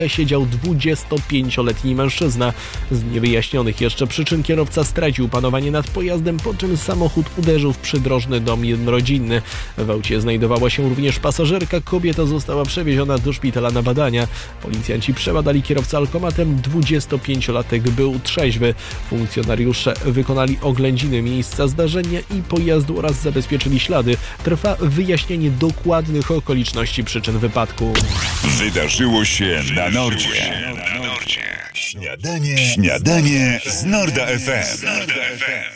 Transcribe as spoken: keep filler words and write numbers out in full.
siedział dwudziestopięcioletni mężczyzna. Z niewyjaśnionych jeszcze przyczyn kierowca stracił panowanie nad pojazdem, po czym samochód uderzył w przydrożny dom jednorodzinny. W aucie znajdowała się również pasażerka. Kobieta została przewieziona do szpitala na badania. Policjanci przebadali kierowcę alkomatem. dwudziestopięciolatek był trzeźwy. Funkcjonariusze wykonali oględziny miejsca zdarzenia i pojazdu oraz zabezpieczyli ślady. Trwa wyjaśnienie dokładnych okoliczności przyczyn wypadku. Wydarzyło się na Nordzie. Śniadanie, śniadanie z Norda F M.